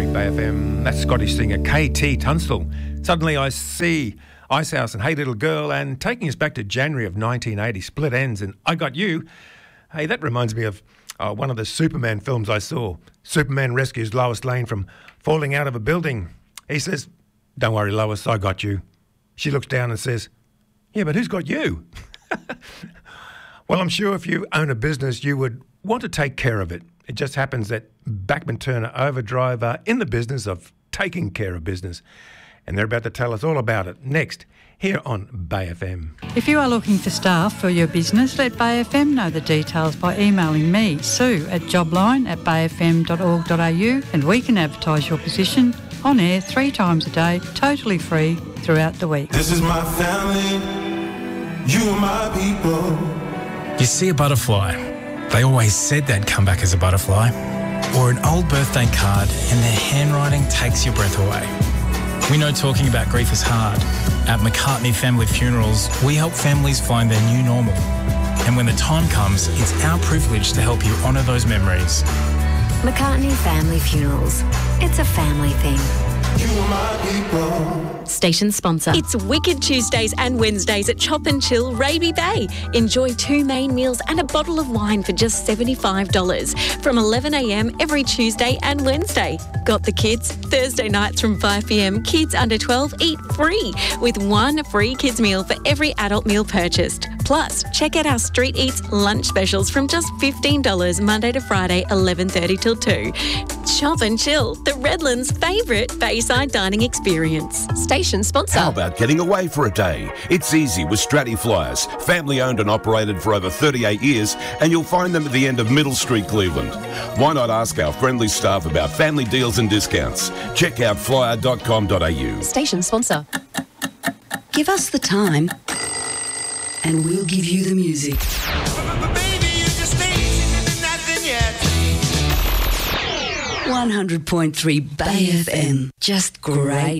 Bay FM. That's Scottish singer KT Tunstall. Suddenly I See, Icehouse and Hey Little Girl, and taking us back to January of 1980, Split Enz and I Got You. Hey, that reminds me of one of the Superman films I saw. Superman rescues Lois Lane from falling out of a building. He says, "Don't worry, Lois, I got you." She looks down and says, "Yeah, but who's got you?" Well, I'm sure if you own a business, you would want to take care of it. It just happens that Bachman Turner Overdrive are in the business of taking care of business. And they're about to tell us all about it next, here on Bay FM. If you are looking for staff for your business, let Bay FM know the details by emailing me, Sue, at jobline@bayfm.org.au, and we can advertise your position on air 3 times a day, totally free throughout the week. This is my family, you are my people. You see a butterfly, they always said they'd come back as a butterfly, or an old birthday card and their handwriting takes your breath away. We know talking about grief is hard. At McCartney Family Funerals, we help families find their new normal. And when the time comes, it's our privilege to help you honour those memories. McCartney Family Funerals. It's a family thing. You are my people. Station sponsor. It's Wicked Tuesdays and Wednesdays at Chop and Chill, Raby Bay. Enjoy 2 main meals and a bottle of wine for just $75 from 11 a.m. every Tuesday and Wednesday. Got the kids? Thursday nights from 5 p.m, kids under 12 eat free with 1 free kids meal for every adult meal purchased. Plus, check out our Street Eats lunch specials from just $15 Monday to Friday, 11:30 till 2. Chop and Chill, the Redlands' favourite Bayside dining experience. Station sponsor. How about getting away for a day? It's easy with Stratty Flyers, family owned and operated for over 38 years, and you'll find them at the end of Middle Street, Cleveland. Why not ask our friendly staff about family deals and discounts? Check out flyer.com.au. Station sponsor. Give us the time and we'll give you the music. Baby, you just ain't nothing yet. 100.3 Bay FM. Just great.